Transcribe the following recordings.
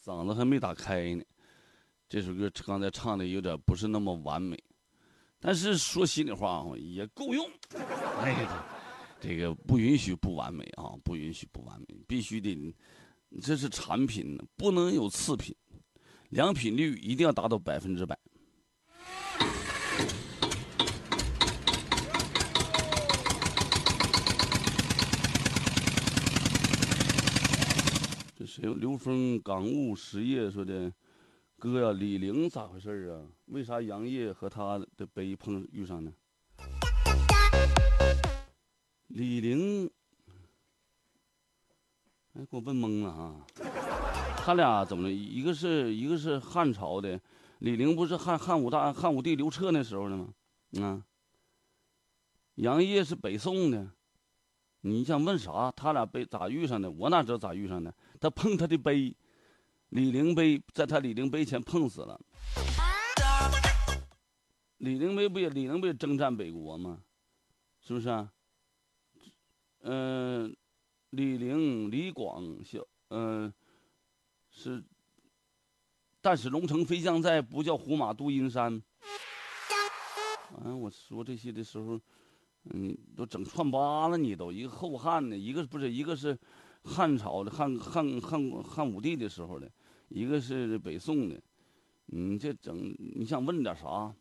嗓子还没打开呢。这首歌刚才唱的有点不是那么完美，但是说心里话也够用。哎呀，这个不允许不完美啊，不允许不完美，必须得，这是产品，不能有次品，良品率一定要达到100%。这谁？刘峰港务实业说的，哥呀，李玲咋回事啊？为啥杨业和他的杯遇上呢？李玲，哎，给我问懵了啊！他俩怎么了？一个是汉朝的，李陵不是汉武帝刘彻那时候的吗？啊，杨业是北宋的。你想问啥？他俩咋遇上的？我哪知道咋遇上的？他碰他的杯，李陵杯在他李陵杯前碰死了。李陵杯不也征战北国吗？是不是啊？李陵、李广是，但使龙城飞将在，不教胡马度阴山。我说这些的时候，都整串巴了，你都一个后汉的，一个是汉朝的汉武帝的时候的，一个是北宋的，这整你想问点啥？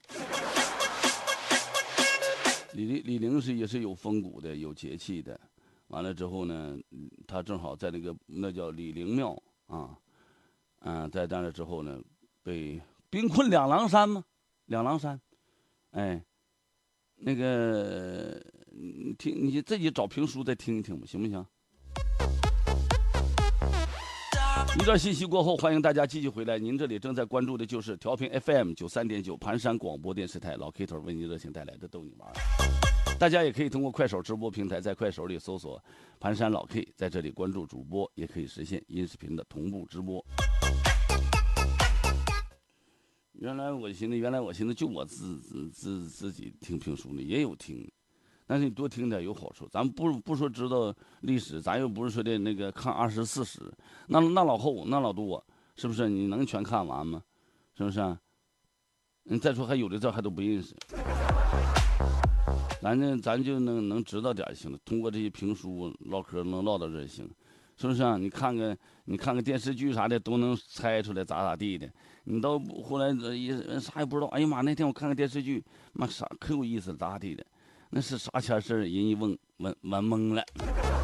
李陵也是有风骨的，有节气的。完了之后呢，他正好在那叫李陵庙啊，在那之后呢，被兵困两狼山嘛，两狼山，哎，那个你自己找评书再听一听吧，行不行？一段信息过后，欢迎大家继续回来。您这里正在关注的就是调频 FM 93.9盘山广播电视台老 K 头为您热情带来的逗你玩。大家也可以通过快手直播平台，在快手里搜索盘山老 K， 在这里关注主播，也可以实现音视频的同步直播。原来我寻思就我自己听评书呢，也有听，但是你多听点有好处。咱们不说知道历史，咱又不是说的那个看24史，那老厚那老多，是不是？你能全看完吗？是不是啊？再说还有的字还都不认识。咱就能知道点就行了。通过这些评书唠嗑能唠到这行，是不是啊？你看个电视剧啥的都能猜出来咋地的。你到后来啥也不知道。哎呀妈，那天我看个电视剧，妈啥可有意思了咋地的？那是啥前事？人一问懵了。